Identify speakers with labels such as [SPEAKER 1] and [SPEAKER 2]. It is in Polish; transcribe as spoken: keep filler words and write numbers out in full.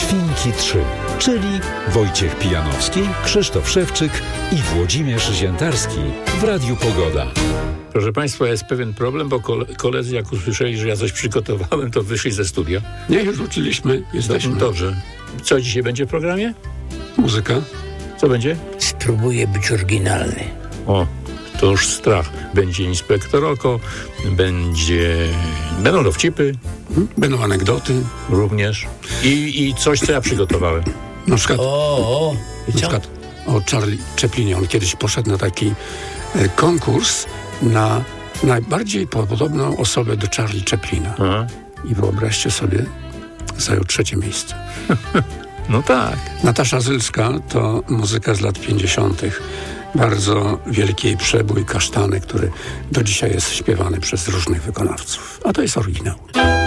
[SPEAKER 1] Świnki trzy, czyli Wojciech Pijanowski, Krzysztof Szewczyk i Włodzimierz Ziętarski w Radiu Pogoda.
[SPEAKER 2] Proszę Państwa, jest pewien problem, bo koledzy jak usłyszeli, że ja coś przygotowałem, to wyszli ze studia.
[SPEAKER 3] Nie, już uczyliśmy, jesteśmy.
[SPEAKER 2] Dobrze. Co dzisiaj będzie w programie?
[SPEAKER 3] Muzyka.
[SPEAKER 2] Co będzie?
[SPEAKER 4] Spróbuję być oryginalny.
[SPEAKER 2] O, to już strach. Będzie Inspektor Oko, będzie... będą dowcipy.
[SPEAKER 3] Będą anegdoty.
[SPEAKER 2] Również. I, i coś, co ja przygotowałem.
[SPEAKER 3] Na przykład,
[SPEAKER 4] O, o. I
[SPEAKER 3] na
[SPEAKER 4] co?
[SPEAKER 3] przykład o Charlie Chaplinie. On kiedyś poszedł na taki e, konkurs na najbardziej podobną osobę do Charlie Chaplina.
[SPEAKER 2] Aha.
[SPEAKER 3] I wyobraźcie sobie, zajął trzecie miejsce.
[SPEAKER 2] No tak.
[SPEAKER 3] Natasza Zylska to muzyka z lat pięćdziesiątych. Bardzo wielki jej przebój, Kasztany, który do dzisiaj jest śpiewany przez różnych wykonawców. A to jest oryginał.